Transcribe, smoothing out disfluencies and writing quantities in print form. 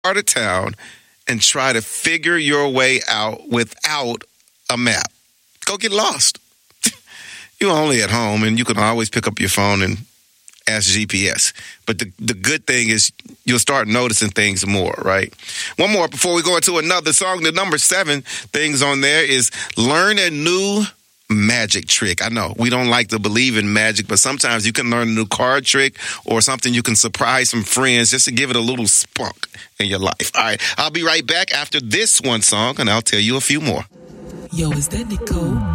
part of town and try to figure your way out without a map. Go get lost. You're only at home, and you can always pick up your phone and ask GPS. But the good thing is you'll start noticing things more, right? One more before we go into another song. The number 7 things on there is learn a new magic trick. I know we don't like to believe in magic, but sometimes you can learn a new card trick or something you can surprise some friends just to give it a little spunk in your life. All right, I'll be right back after this one song, and I'll tell you a few more. Yo, is that Nicole?